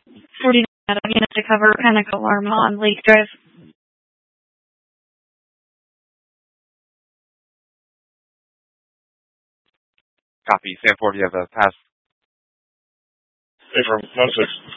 49 units to cover panic alarm on Lake Drive. Copy. Sanford, you have a pass. Affirm, 1-6.